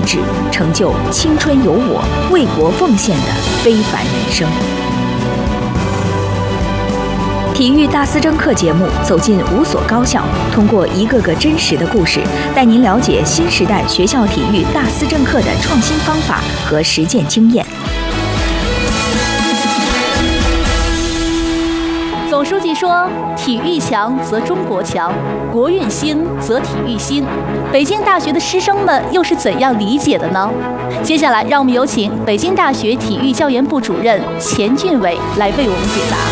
志，成就青春有我、为国奉献的非凡人生。体育大思政课节目走进5所高校，通过一个个真实的故事，带您了解新时代学校体育大思政课的创新方法和实践经验。 总书记说：“体育强则中国强，国运兴则体育兴。”北京大学的师生们又是怎样理解的呢？接下来，让我们有请北京大学体育教研部主任钱俊伟来为我们解答。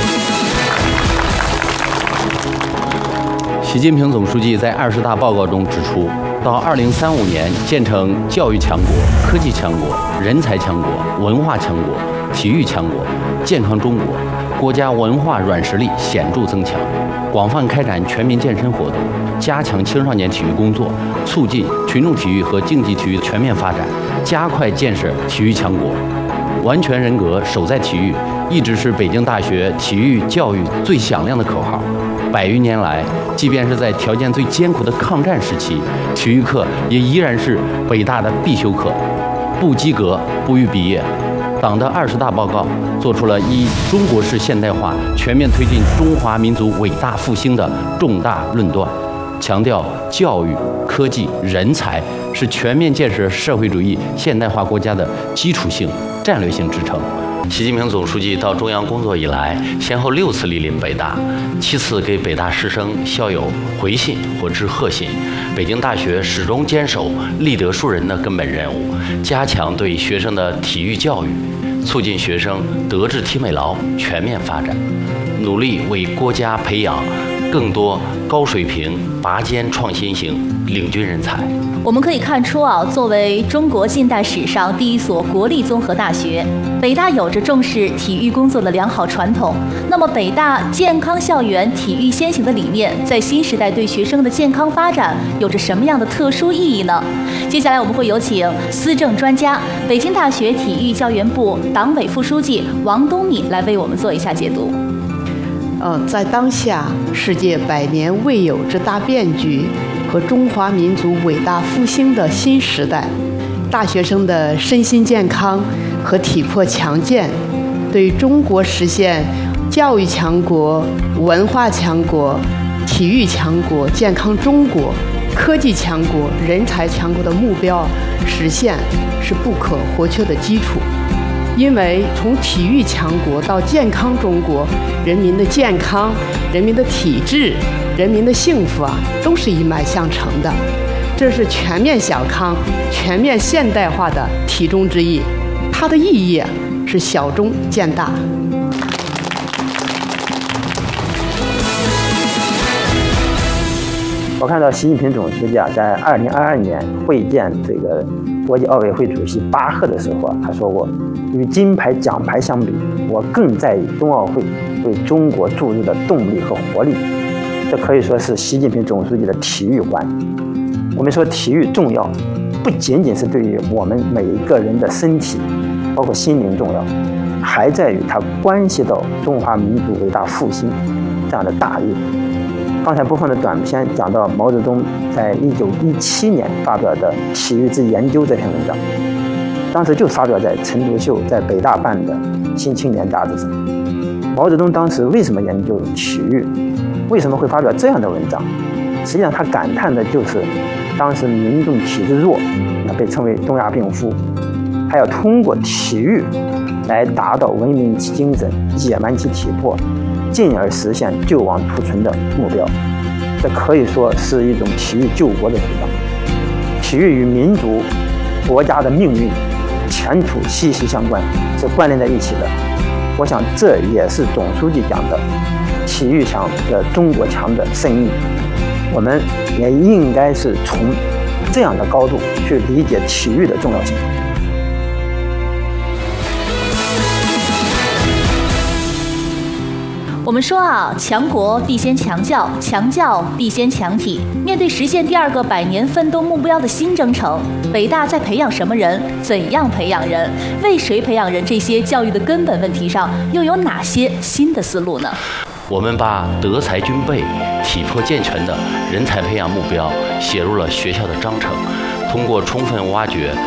习近平总书记在20大报告中指出，到2035年建成教育强国、科技强国、人才强国、文化强国、体育强国、健康中国，国家文化软实力显著增强，广泛开展全民健身活动，加强青少年体育工作，促进群众体育和竞技体育全面发展，加快建设体育强国。完全人格守在体育，一直是北京大学体育教育最响亮的口号。100余年来，即便是在条件最艰苦的抗战时期，体育课也依然是北大的必修课，不及格不予毕业。党的20大报告做出了以中国式现代化全面推进中华民族伟大复兴的重大论断，强调教育、科技、人才是全面建设社会主义现代化国家的基础性、战略性支撑。习近平总书记到中央工作以来，先后6次莅临北大，7次给北大师生校友回信或致贺信。北京大学始终坚守立德树人的根本任务，加强对学生的体育教育，促进学生德智体美劳全面发展，努力为国家培养更多高水平、拔尖创新型领军人才。 我们可以看出作为中国近代史上第一所国立综合大学，北大有着重视体育工作的良好传统。那么，北大健康校园、体育先行的理念，在新时代对学生的健康发展有着什么样的特殊意义呢？接下来我们会有请思政专家、北京大学体育教研部党委副书记王东敏来为我们做一下解读。 在当下世界100年未有之大变局和中华民族伟大复兴的新时代，大学生的身心健康和体魄强健，对中国实现教育强国、文化强国、体育强国、健康中国、科技强国、人才强国的目标实现是不可或缺的基础。因为从体育强国到健康中国，人民的健康、人民的体质、人民的幸福都是一脉相承的。这是全面小康、全面现代化的题中之意，它的意义是小中见大。 我看到习近平总书记在2022年会见这个国际奥委会主席巴赫的时候他说过，与金牌奖牌相比，我更在意冬奥会为中国注入的动力和活力。这可以说是习近平总书记的体育观。我们说体育重要，不仅仅是对于我们每一个人的身体，包括心灵重要，还在于它关系到中华民族伟大复兴这样的大业。刚才播放的短片讲到毛泽东在1917年发表的《体育之研究》这篇文章，当时就发表在陈独秀在北大办的《新青年》杂志上。毛泽东当时为什么研究体育？为什么会发表这样的文章？实际上他感叹的就是当时民众体质弱，被称为东亚病夫，还要通过体育来达到文明其精神、野蛮其体魄，进而实现救亡图存的目标。这可以说是一种体育救国的主张。体育与民族、国家的命运、前途息息相关，是关联在一起的。我想这也是总书记讲的体育强的中国强的深意。我们也应该是从这样的高度去理解体育的重要性。 我们说强国必先强教，强教必先强体。面对实现第2个100年奋斗目标的新征程，北大在培养什么人、怎样培养人、为谁培养人这些教育的根本问题上，又有哪些新的思路呢？ 我们把德才均备、体魄健全的人才培养目标写入了学校的章程，通过充分挖掘